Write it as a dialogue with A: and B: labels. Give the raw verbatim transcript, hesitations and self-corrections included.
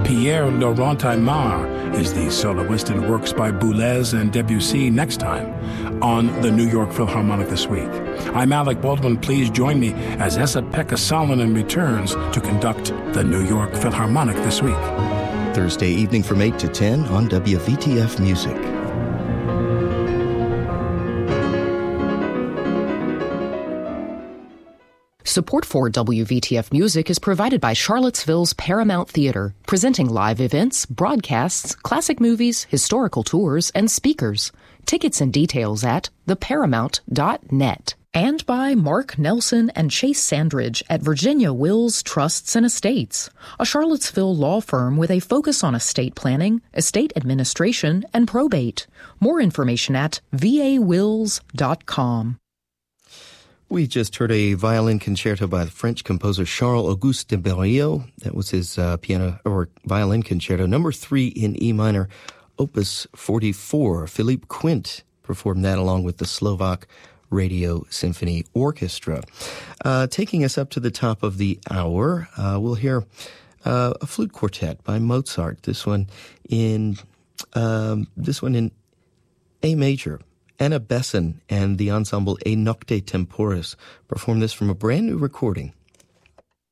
A: Pierre Laurent Aimard is the soloist and works by Boulez and Debussy next time on the New York Philharmonic This Week. I'm Alec Baldwin. Please join me as Esa-Pekka Salonen returns to conduct the New York Philharmonic This Week.
B: Thursday evening from eight to ten on W V T F Music.
C: Support for W V T F Music is provided by Charlottesville's Paramount Theater, presenting live events, broadcasts, classic movies, historical tours, and speakers. Tickets and details at the paramount dot net. And by Mark Nelson and Chase Sandridge at Virginia Wills Trusts and Estates, a Charlottesville law firm with a focus on estate planning, estate administration, and probate. More information at v a wills dot com.
B: We just heard a violin concerto by the French composer Charles-Auguste de Berlioz. That was his uh, piano or violin concerto number three in E minor, Opus forty-four. Philippe Quint performed that along with the Slovak Radio Symphony Orchestra. Uh, taking us up to the top of the hour, uh, we'll hear uh, a flute quartet by Mozart. This one in um, this one in A major. Anna Besson and the ensemble A Nocte Temporis perform this from a brand new recording